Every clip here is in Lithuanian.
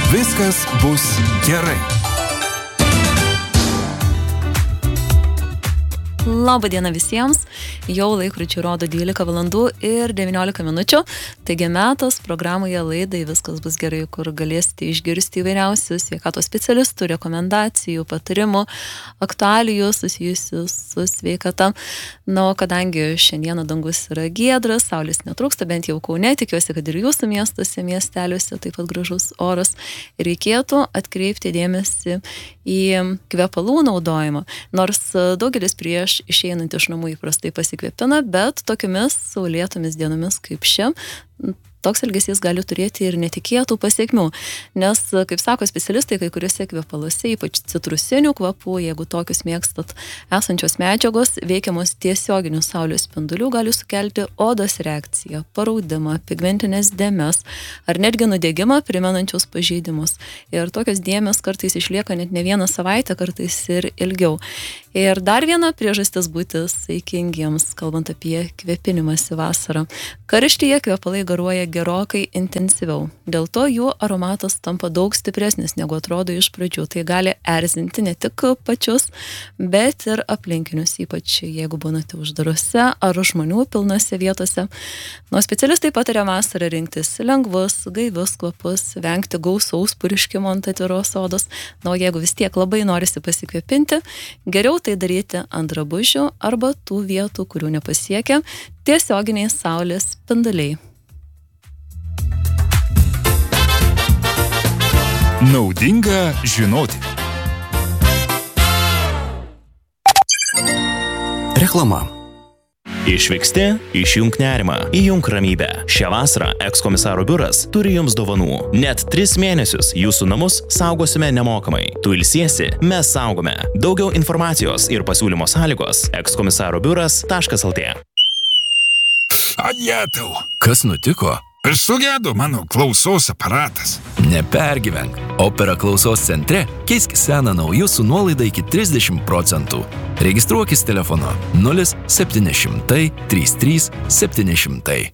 Viskas bus gerai. Labą dieną visiems, jau laikrodžių rodo 12 valandų ir 19 minučių, taigi metas programoje laidai Viskas bus gerai, kur galėsite išgirsti įvairiausių sveikatos specialistų, rekomendacijų, patarimų, aktualijų susijusių su sveikata. Na, o kadangi šiandieną dangus yra giedras, saulės netrūksta, bent jau Kaune, tikiuosi, kad ir jūsų miestuose, miesteliuose taip pat gražus oras, reikėtų atkreipti dėmesį į kvepalų naudojimą, nors daugelis prieš išeinant iš namų įprastai pasikvėpina, bet tokiamis saulėtomis dienomis kaip ši, toks elgesys gali turėti ir netikėtų pasiekmių, nes, kaip sako specialistai, kai kuriuose kvepaluose, ypač citrusinių kvapų, jeigu tokius mėgstat, esančios medžiagos veikiamos tiesioginių saulės spindulių gali sukelti odos reakciją, paraudimą, pigmentines dėmes ar netgi nudegimą primenančius pažeidimus. Ir tokios dėmės kartais išlieka net ne vieną savaitę, kartais ir ilgiau. Ir dar viena priežastis būti saikingiems, kalbant apie kvėpinimąsi vasarą. Karštyje kvepalai garuoja gerokai intensyviau. Dėl to jų aromatas tampa daug stipresnis, negu atrodo iš pradžių. Tai gali erzinti ne tik pačius, bet ir aplinkinius, ypač jeigu būnate uždarose ar žmonių pilnose vietose. Nuo specialistai pataria vasarą rinktis lengvus, gaivius kvapus, vengti gausaus purškimo ant atviros odos. Na, o jeigu vis tiek labai norisi pasikvėpinti, geriau tai daryti ant drabužių arba tų vietų, kurių nepasiekia tiesioginiai saulės spinduliai. Naudinga žinoti. Reklama. Išvyksti, išjunk nerimą, įjunk ramybę. Šią vasarą ekskomisaro biuras turi jums dovanų. Net 3 mėnesius jūsų namus saugosime nemokamai. Tu ilsiesi, mes saugome. Daugiau informacijos ir pasiūlymo sąlygos ekskomisarobiuras.lt. Ajetau. Kas nutiko? Sugedo mano klausos aparatas. Nepergyvenk. Opera klausos centre keisk seną naujų su nuolaida iki 30%. Registruokis telefonu 0700 33 700.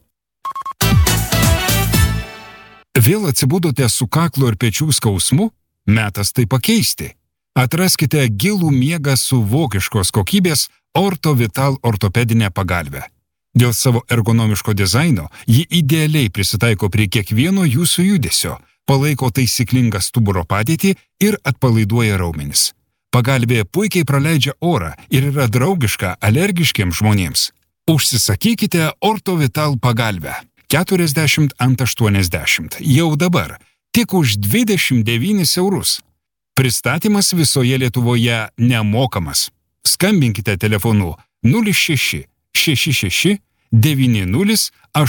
Vėl atsibudote su kaklo ir pečių skausmu? Metas tai pakeisti. Atraskite gilų miegą su vokiškos kokybės Orto Vital ortopedinę pagalvę. Dėl savo ergonomiško dizaino ji idealiai prisitaiko prie kiekvieno jūsų judesio, palaiko taisyklingą stuburo padėtį ir atpalaiduoja raumenis. Pagalvė puikiai praleidžia orą ir yra draugiška alergiškiems žmonėms. Užsisakykite Orto Vital pagalvę 40 ant 80 jau dabar, tik už 29 eurus. Pristatymas visoje Lietuvoje nemokamas. Skambinkite telefonu 06 66 90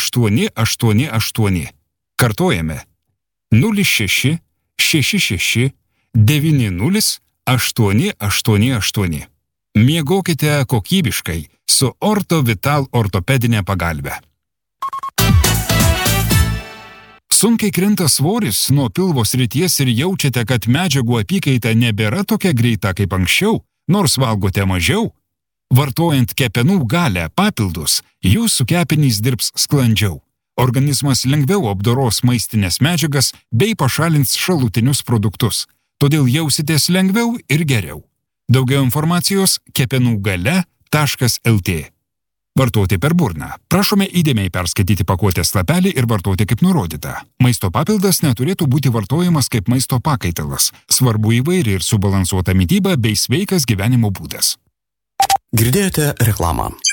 888. Kartojame 06 66 90 888. Miegokite kokybiškai su Orto Vital ortopedinė pagalvė. Sunkiai krinta svoris nuo pilvo srities ir jaučiate, kad medžiagų apykaita nebėra tokia greita kaip anksčiau, nors valgote mažiau. Vartojant kepenų galę papildus, jūsų kepenys dirbs sklandžiau. Organizmas lengviau apdoros maistinės medžiagas bei pašalins šalutinius produktus. Todėl jausitės lengviau ir geriau. Daugiau informacijos kepenugale.lt. Vartoti per burną. Prašome įdėmiai perskaityti pakuotės lapelį ir vartoti kaip nurodyta. Maisto papildas neturėtų būti vartojamas kaip maisto pakaitalas. Svarbu įvairi ir subalansuota mityba bei sveikas gyvenimo būdas. Girdėjote reklamą.